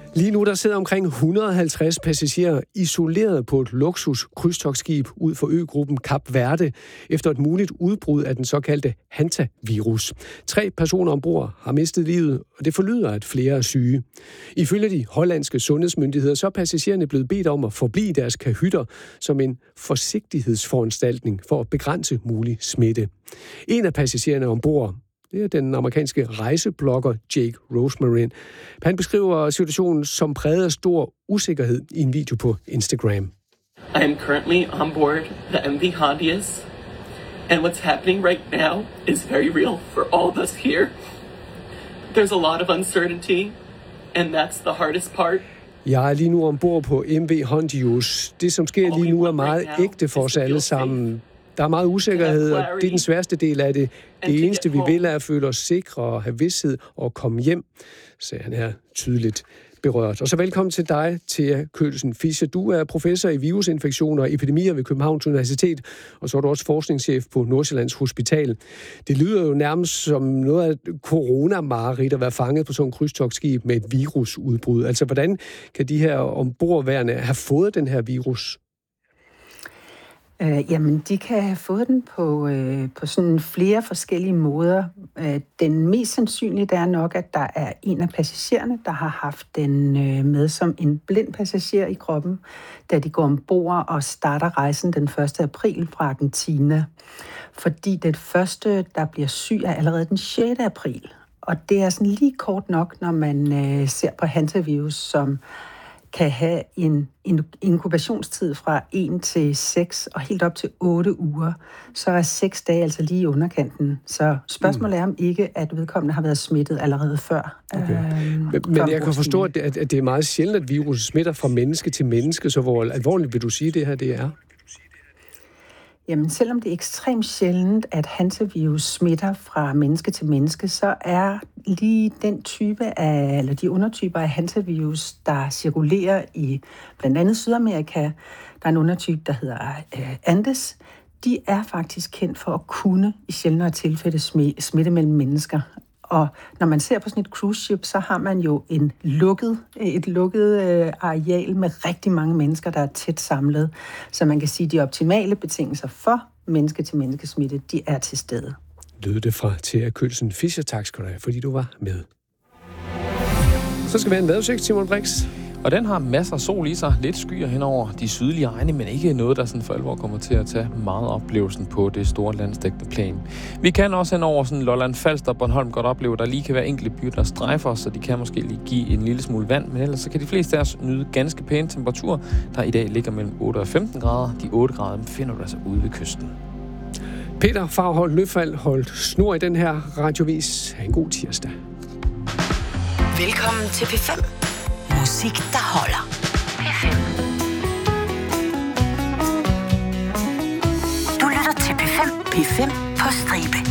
Lige nu der sidder omkring 150 passagerer isoleret på et luksus krydstogtskib ud for øgruppen Kap Verde efter et muligt udbrud af den såkaldte Hantavirus. 3 personer ombord har mistet livet, og det forlyder, at flere er syge. Ifølge de hollandske sundhedsmyndigheder så er passagererne blevet bedt om at forblive i deres kahytter som en forsigtighedsforanstaltning for at begrænse mulig smitte. En af passagererne ombord, det er den amerikanske rejseblogger Jake Rosemarin. Han beskriver situationen som præget af stor usikkerhed i en video på Instagram. I am currently on board the MV Hondius, and what's happening right now is very real for all of us here. There's a lot of uncertainty, and that's the hardest part. Jeg er lige nu ombord på MV Hondius. Det, som sker lige nu, er meget ægte for os alle sammen. Der er meget usikkerhed, og det er den sværeste del af det. Det eneste, vi vil, er at føle os sikre og have vished og komme hjem, sagde han her tydeligt berørt. Og så velkommen til dig, Thea Kølsen Fischer. Du er professor i virusinfektioner og epidemier ved Københavns Universitet, og så er du også forskningschef på Nordsjællands Hospital. Det lyder jo nærmest som noget af coronamareridt at være fanget på sådan en krydstogtskib med et virusudbrud. Altså, hvordan kan de her ombordværende have fået den her virus? Jamen, de kan have fået den på sådan flere forskellige måder. Den mest sandsynlige, det er nok, at der er en af passagererne, der har haft den med som en blind passager i kroppen, da de går ombord og starter rejsen den 1. april fra Argentina. Fordi den første, der bliver syg, er allerede den 6. april. Og det er sådan lige kort nok, når man ser på hantavirus, som kan have en inkubationstid fra 1 til 6 og helt op til 8 uger, så er 6 dage altså lige i underkanten. Så spørgsmålet er om ikke, at vedkommende har været smittet allerede før. Okay. Men jeg kan forstå, at det er meget sjældent, at virus smitter fra menneske til menneske, så hvor alvorligt vil du sige, det her det er? Jamen, selvom det er ekstremt sjældent, at hantavirus smitter fra menneske til menneske, så er lige den type af, eller de undertyper af hantavirus, der cirkulerer i blandt andet Sydamerika, der er en undertype, der hedder Andes, de er faktisk kendt for at kunne i sjældnere tilfælde smitte mellem mennesker. Og når man ser på sådan et cruise ship, så har man jo et lukket areal med rigtig mange mennesker, der er tæt samlet. Så man kan sige, at de optimale betingelser for menneske-til-menneskesmitte, de er til stede. Lød det fra Thea Kølsen Fischer. Tak skal du have, fordi du var med. Så skal vi have en vejrudsigt, Simon Brix. Og den har masser af sol i sig, lidt skyer henover de sydlige egne, men ikke noget, der sådan for alvor kommer til at tage meget oplevelsen på det store landsdækkende plan. Vi kan også henover sådan Lolland Falster og Bornholm godt opleve, at der lige kan være enkelte byer, der strejfer, så de kan måske lige give en lille smule vand, men ellers så kan de fleste af os nyde ganske pæne temperaturer, der i dag ligger mellem 8 og 15 grader. De 8 grader finder du altså ude ved kysten. Peter Farholt Løfald holdt snor i den her radiovis. Ha' en god tirsdag. Velkommen til P5. Musik, der holder. P5. Du lytter til P5. P5 på stribe.